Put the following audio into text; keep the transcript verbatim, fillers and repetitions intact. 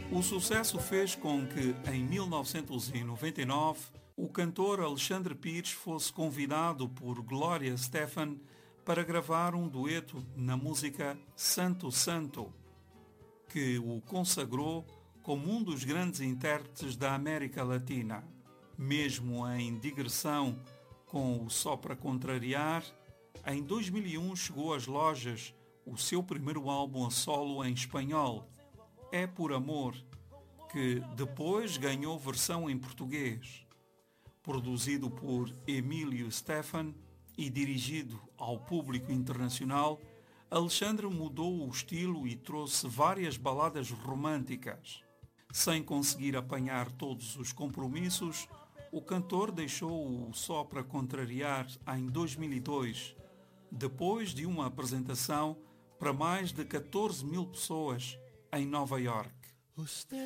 O sucesso fez com que, em mil novecentos e noventa e nove, o cantor Alexandre Pires fosse convidado por Gloria Estefan para gravar um dueto na música Santo Santo, que o consagrou como um dos grandes intérpretes da América Latina. Mesmo em digressão com o Só Para Contrariar, em dois mil e um chegou às lojas o seu primeiro álbum a solo em espanhol, É Por Amor, que depois ganhou versão em português. Produzido por Emílio Estefan e dirigido ao público internacional, Alexandre mudou o estilo e trouxe várias baladas românticas. Sem conseguir apanhar todos os compromissos, o cantor deixou o Só Para Contrariar em dois mil e dois, depois de uma apresentação para mais de catorze mil pessoas em Nova York.